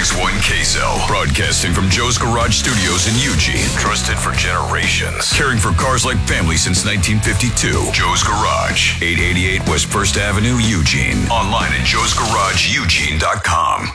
106.1 Queso. Broadcasting from Joe's Garage Studios in Eugene. Trusted for generations. Caring for cars like family since 1952. Joe's Garage. 888 West 1st Avenue, Eugene. Online at joesgarageeugene.com.